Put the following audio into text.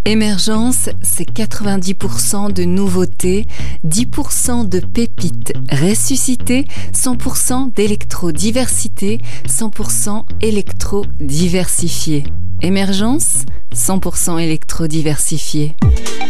Émergence, c'est 90% de nouveautés, 10% de pépites ressuscitées, 100% d'électrodiversité, 100% électrodiversifié. Émergence, 100% électrodiversifié.